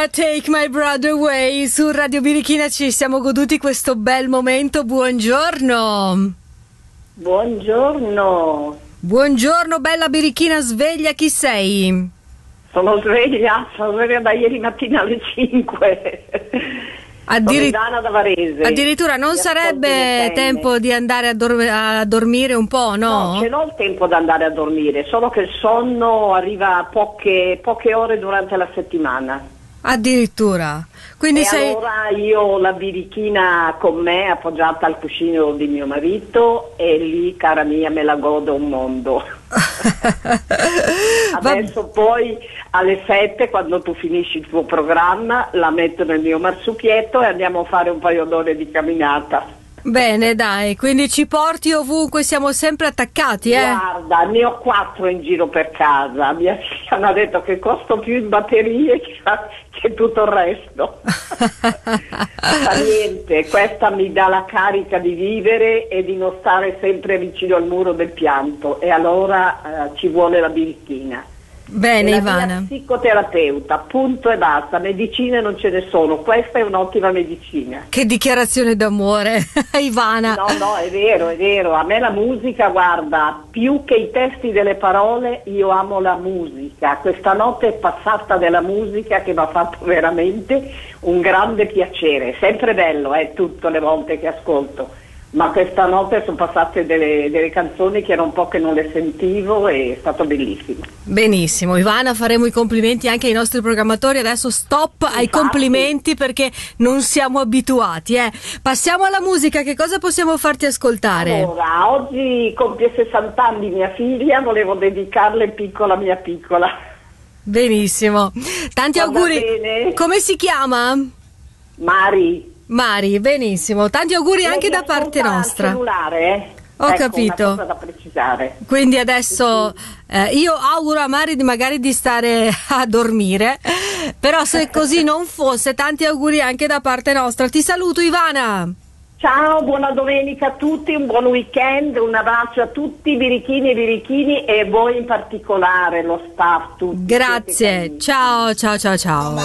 Take My Brother Away. Su Radio Birichina ci siamo goduti questo bel momento. Buongiorno. Buongiorno. Buongiorno, bella Birichina, sveglia, chi sei? Sono sveglia da ieri mattina alle 5. Sono Dana da Varese. Addirittura non sarebbe tempo di andare a dormire un po', no? No, ce l'ho il tempo di andare a dormire, solo che il sonno arriva a poche ore durante la settimana. Addirittura. Quindi allora io ho la birichina con me appoggiata al cuscino di mio marito e lì, cara mia, me la godo un mondo. Adesso poi alle 7, quando tu finisci il tuo programma, la metto nel mio marsupietto e andiamo a fare un paio d'ore di camminata. Bene, dai, quindi ci porti ovunque, siamo sempre attaccati, Guarda, ne ho 4 in giro per casa. Mia figlia mi ha detto che costo più in batterie che tutto il resto. Fa niente, questa mi dà la carica di vivere e di non stare sempre vicino al muro del pianto, e allora ci vuole la birichina. Bene, la Ivana. Mia psicoterapeuta, punto e basta. Medicine non ce ne sono, questa è un'ottima medicina. Che dichiarazione d'amore, Ivana. No, è vero. A me la musica, guarda, più che i testi delle parole, io amo la musica. Questa notte è passata della musica che mi ha fatto veramente un grande piacere. Sempre bello, tutte le volte che ascolto. Ma questa notte sono passate delle canzoni che era un po' che non le sentivo e è stato bellissimo. Benissimo, Ivana, faremo i complimenti anche ai nostri programmatori. Adesso stop ai complimenti perché non siamo abituati. Passiamo alla musica, che cosa possiamo farti ascoltare? Allora, oggi compie 60 anni mia figlia, volevo dedicarle piccola mia piccola. Benissimo, tanti auguri. Bene. Come si chiama? Mari, benissimo, tanti auguri anche da parte nostra. Cellulare, Ho capito. Una cosa da precisare. Quindi adesso io auguro a Mari magari di stare a dormire, però se così non fosse, tanti auguri anche da parte nostra. Ti saluto, Ivana. Ciao, buona domenica a tutti, un buon weekend, un abbraccio a tutti, birichini e birichini, e voi in particolare, lo staff, tutti. Grazie, ciao.